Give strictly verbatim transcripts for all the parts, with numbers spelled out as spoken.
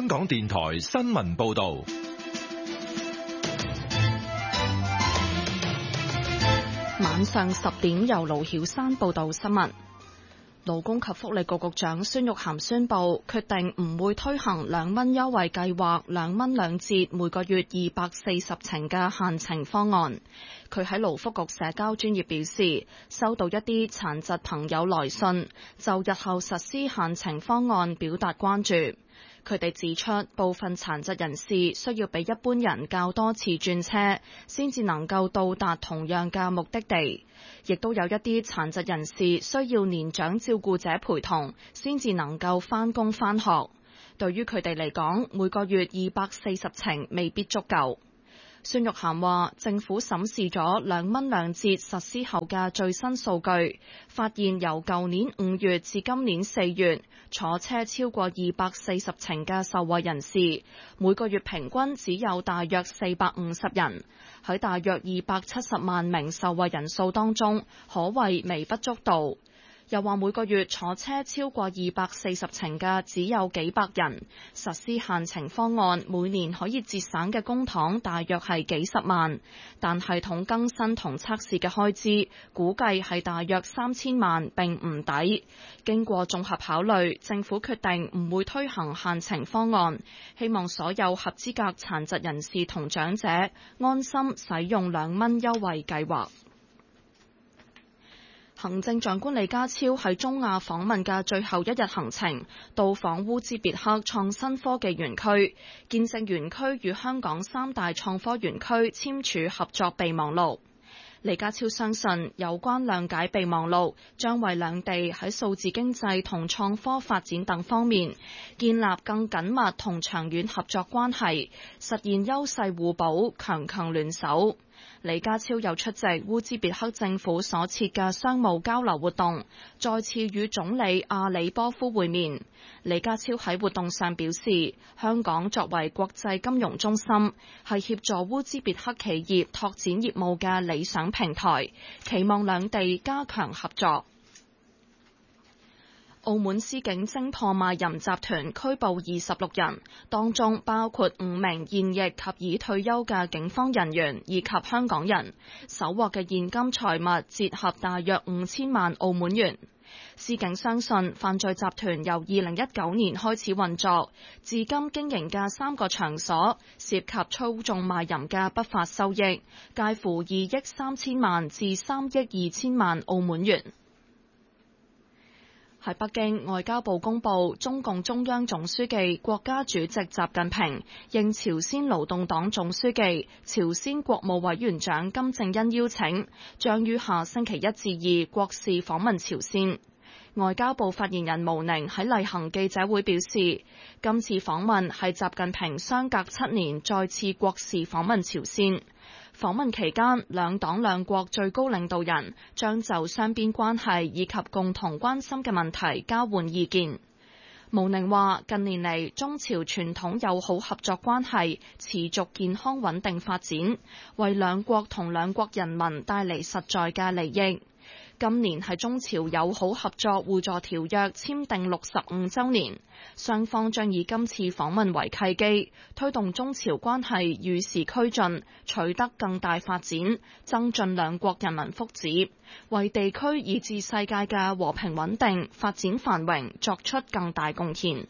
港電台新聞報道。 晚上十點由盧曉珊報道新聞。勞工及福利局局長孫玉菡宣布，決定唔會推行兩蚊優惠計劃兩蚊兩折每個月二百四十程嘅限程方案。佢喺勞福局社交專頁表示，收到一啲殘疾朋友來信，就日後實施限程方案表達關注。佢哋指出，部分殘疾人士需要比一般人較多次轉車，先至能夠到達同樣嘅目的地。亦都有一啲殘疾人士需要年長照顧者陪同，先至能夠返工返學。對於佢哋嚟講，每個月二百四十程未必足夠。孫玉菡話，政府審視咗兩蚊兩折實施後嘅最新數據，發現由舊年五月至今年四月，坐車超過二百四十程嘅受惠人士，每個月平均只有大約四百五十人。喺大約二百七十萬名受惠人數當中，可謂微不足道。又話每個月坐車超過二百四十程嘅只有幾百人，實施限程方案每年可以節省嘅公帑大約係幾十萬，但系統更新同測試嘅開支估計係大約三千萬，並唔抵。經過綜合考慮，政府決定唔會推行限程方案，希望所有合資格殘疾人士同長者安心使用兩蚊優惠計劃。行政長官李家超喺中亞訪問嘅最後一日行程，到訪烏茲別克創新科技園區，見證園區與香港三大創科園區簽署合作備忘錄。李家超相信，有關諒解備忘錄將為兩地喺數字經濟同創科發展等方面建立更緊密同長遠合作關係，實現優勢互補、強強聯手。李家超又出席烏茲別克政府所設嘅商務交流活動，再次與總理阿里波夫會面。李家超喺活動上表示，香港作為國際金融中心，係協助烏茲別克企業拓展業務嘅理想平台，期望兩地加強合作。澳門司警偵破賣淫集團，拘捕二十六人，當中包括五名現役及已退休嘅警方人員以及香港人，搜獲嘅現金財物折合大約五千萬澳門元。司警相信犯罪集團由二零一九年開始運作，至今經營嘅三個場所涉及操縱賣淫嘅不法收益，介乎二億三千萬至三億二千萬澳門元。喺北京，外交部公布，中共中央總書記、國家主席習近平應朝鮮勞動黨總書記、朝鮮國務委員長金正恩邀請，將於下星期一至二國事訪問朝鮮。外交部發言人毛寧喺例行記者會表示，今次訪問係習近平相隔七年再次國事訪問朝鮮。訪問期間，兩黨兩國最高領導人將就雙邊關係以及共同關心嘅問題交換意見。毛寧話，近年嚟，中朝傳統友好合作關係持續健康穩定發展，為兩國同兩國人民帶嚟實在嘅利益。今年係中朝友好合作互助條約簽訂六十五週年，雙方將以今次訪問為契機，推動中朝關係與時俱進，取得更大發展，增進兩國人民福祉，為地區以至世界嘅和平穩定、發展繁榮作出更大貢獻。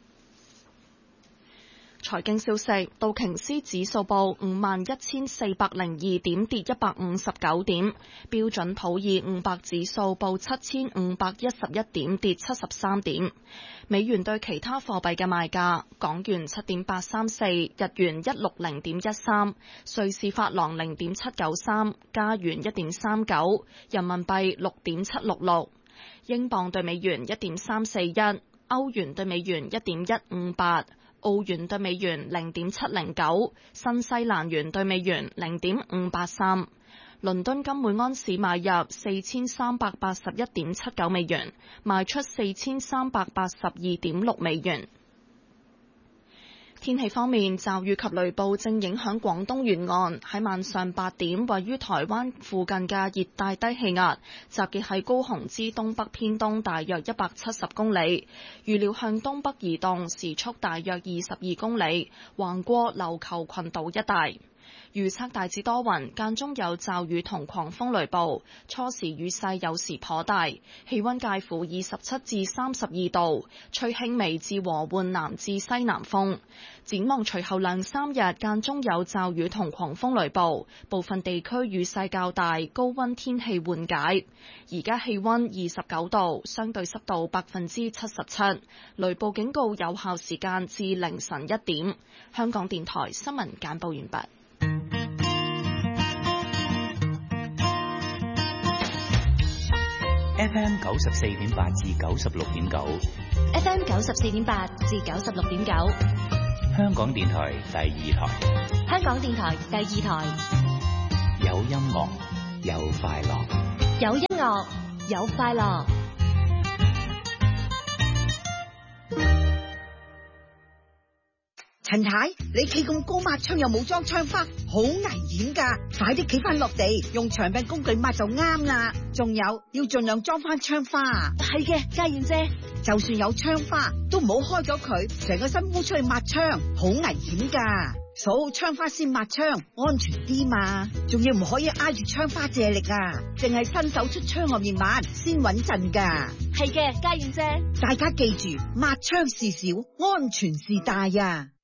財經消息，道瓊斯指數報五萬一千四百零二點，跌一百五十九點；標準普爾五百指數報七千五百一十一點，跌七十三點。美元對其他貨幣嘅賣價：港元七點八三四，日元一六零點一三，瑞士法郎零點七九三，加元一點三九，人民幣六點七六六，英鎊對美元一點三四一，歐元對美元一點一五八。澳元對美元零點七零九，新西蘭元對美元零點五八三。倫敦金每安士買入四千三百八十一點七九美元，賣出四千三百八十二點六美元。 天氣方面，驟雨及雷暴正影響廣東沿岸。喺晚上八點，位於台灣附近嘅熱帶低氣壓集結喺高雄之東北偏東大約一百七十公里，預料向東北移動，時速大約二十二公里，橫過琉球群島一帶。預測大致多雲，間中有驟雨同狂風雷暴，初時雨勢有時頗大，氣溫介乎二十七至三十二度，吹輕微至和緩南至西南風。展望隨後兩三日，間中有驟雨同狂風雷暴，部分地區雨勢較大，高溫天氣緩解。而家氣溫二十九度，相對濕度百分之七十七，雷暴警告有效時間至凌晨一點。香港電台新聞簡報完畢。 F M 九十四點八至九十六點九 ，F M 九十四點八至九十六點九， 香港電台第二台， 香港電台第二台， 有音樂，有快樂， 有音樂，有快樂。 陳太，你企咁高抹窗又冇裝窗花，好危險噶！快啲企翻落地，用長柄工具抹就啱啦。仲有要盡量裝翻窗花。 係嘅，家燕姐， 就算有窗花，都唔好開咗佢，成個身烏出去抹窗，好危險噶。數窗花先抹窗，安全啲嘛。仲要唔可以挨住窗花借力啊，淨係伸手出窗外面抹先穩陣噶。 係嘅，家燕姐， 大家記住，抹窗事小，安全事大啊！